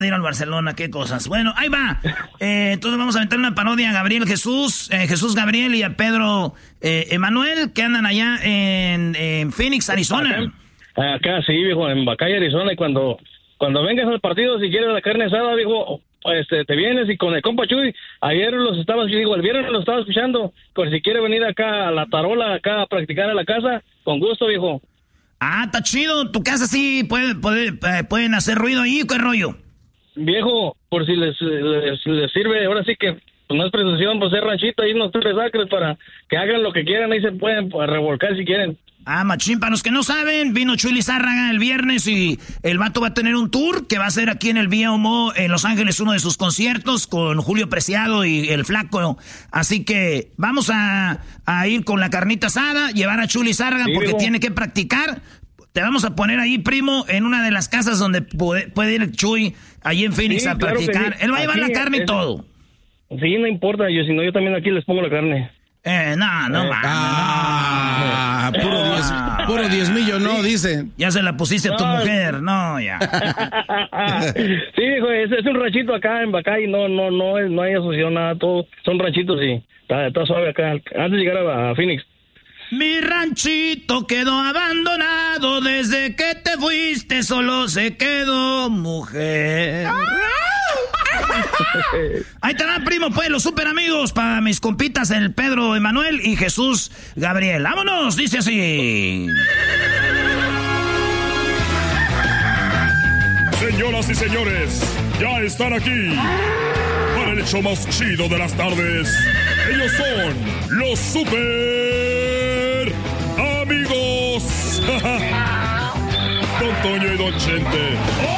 ir al Barcelona, qué cosas. Bueno, ahí va. Entonces vamos a aventar una parodia a Gabriel Jesús Gabriel y a Pedro Emanuel, que andan allá en Phoenix, Arizona. Acá sí, viejo, en Bacay, Arizona, y cuando vengas al partido, si quieres la carne asada, viejo, te vienes, y con el compa Chuy, el viernes los estaba escuchando, por si quiere venir acá a la tarola, acá a practicar a la casa, con gusto, viejo. Ah, está chido, tu casa sí pueden hacer ruido ahí, ¿qué rollo? Viejo, por si les sirve, ahora sí que pues, no es presunción, pues es ranchito, ahí unos 3 acres para que hagan lo que quieran, ahí se pueden revolcar si quieren. Ah, machín, para los que no saben, vino Chuy Lizárraga el viernes y el vato va a tener un tour que va a ser aquí en el VMO en Los Ángeles, uno de sus conciertos con Julio Preciado y el Flaco. Así que vamos a ir con la carnita asada, llevar a Chuy Lizárraga sí, porque digo, tiene que practicar. Te vamos a poner ahí, primo, en una de las casas donde puede ir Chuy, ahí en Phoenix, sí, a practicar. Sí. Él va a llevar la carne y todo. Sí, no importa, yo también aquí les pongo la carne. Puro 10 millones, no, dicen. Ya se la pusiste a tu mujer, no, ya. Sí, hijo, es un ranchito acá en Bacay, no hay asociación, nada, todo, son ranchitos y está suave acá, antes de llegar a Phoenix. Mi ranchito quedó abandonado, desde que te fuiste solo se quedó mujer. Ahí te va, primo, pues, los super amigos para mis compitas, el Pedro Emanuel y Jesús Gabriel. ¡Vámonos! Dice así. Señoras y señores, ya están aquí para el show más chido de las tardes. Ellos son los super amigos. Don Toño y Don Chente.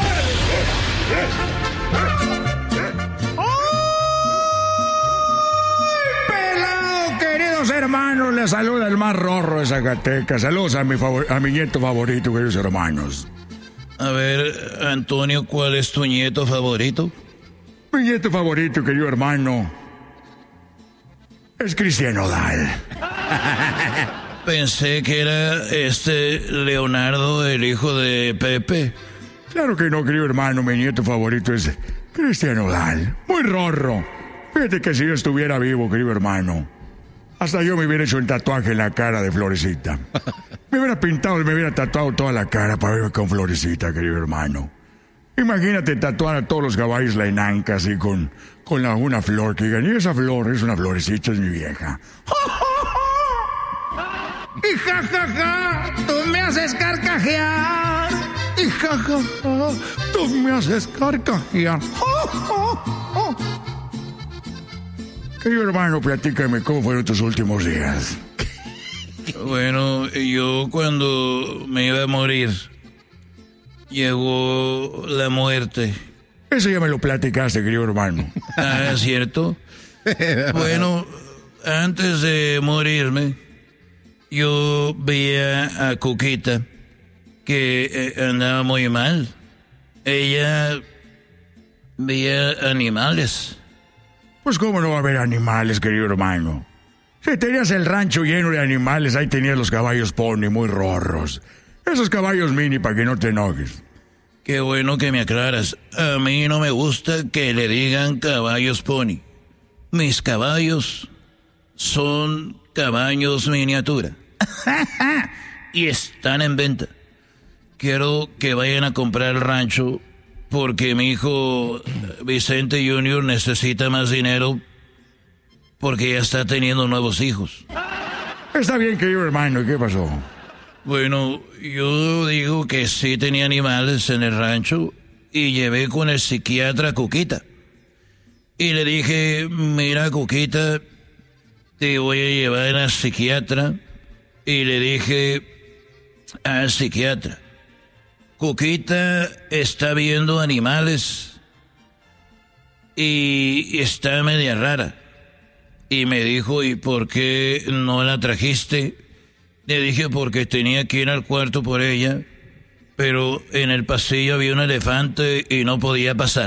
Hermanos, les saluda el más rorro de Zacatecas. Saludos a mi nieto favorito, queridos hermanos. A ver, Antonio, ¿cuál es tu nieto favorito? Mi nieto favorito, querido hermano, es Cristian Nodal. Pensé que era Leonardo, el hijo de Pepe. Claro que no, querido hermano, mi nieto favorito es Cristian Nodal. Muy rorro. Fíjate que si yo estuviera vivo, querido hermano, hasta yo me hubiera hecho el tatuaje en la cara de Florecita. Me hubiera pintado y me hubiera tatuado toda la cara para verme con Florecita, querido hermano. Imagínate tatuar a todos los caballos la enanca así con una flor que digan, y esa flor es una florecita, es mi vieja. Y jajaja, tú me haces carcajear. Y jajaja, tú me haces carcajear. Querido hermano, platícame cómo fueron tus últimos días. Bueno, yo cuando me iba a morir, llegó la muerte. Eso ya me lo platicaste, querido hermano. Ah, ¿es cierto? Bueno, antes de morirme, yo veía a Cuquita, que andaba muy mal. Ella veía animales. Pues cómo no va a haber animales, querido hermano. Si tenías el rancho lleno de animales, ahí tenías los caballos pony muy rorros. Esos caballos mini para que no te enojes. Qué bueno que me aclaras. A mí no me gusta que le digan caballos pony. Mis caballos son caballos miniatura. Y están en venta. Quiero que vayan a comprar el rancho porque mi hijo Vicente Jr. necesita más dinero porque ya está teniendo nuevos hijos. Está bien, querido hermano, ¿y qué pasó? Bueno, yo digo que sí tenía animales en el rancho y llevé con el psiquiatra a Cuquita. Y le dije, mira, Cuquita, te voy a llevar al psiquiatra. Y le dije al psiquiatra, Cuquita está viendo animales y está media rara. Y me dijo, ¿y por qué no la trajiste? Le dije, porque tenía que ir al cuarto por ella, pero en el pasillo había un elefante y no podía pasar.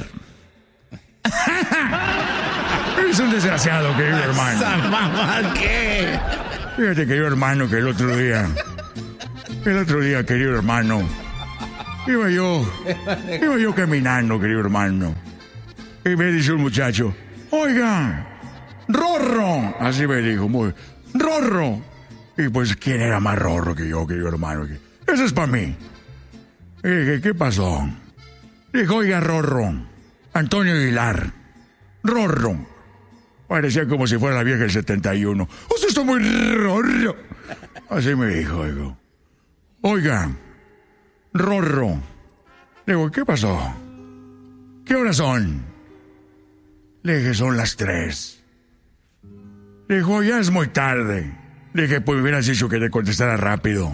Es un desgraciado, querido hermano. ¿Qué? Fíjate, querido hermano, que el otro día, querido hermano, Iba yo caminando, querido hermano. Y me dice un muchacho, oiga, Rorro. Así me dijo, Rorro. Y pues, ¿quién era más Rorro que yo, querido hermano? Ese es para mí. Y dije, ¿qué pasó? Dijo, oiga, Rorro, Antonio Aguilar. Rorro. Parecía como si fuera la vieja del 71. Usted está muy Rorro. Así me dijo, digo. Oiga, Rorro. Digo, ¿qué pasó? ¿Qué horas son? Le dije, son las 3. Dijo, ya es muy tarde. Le dije, pues me hubieras dicho que te contestara rápido.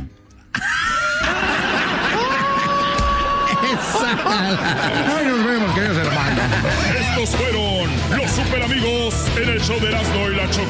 Ay, nos vemos, queridos hermanos. Estos fueron los super amigos en el show de Erasmo y la Chocolata.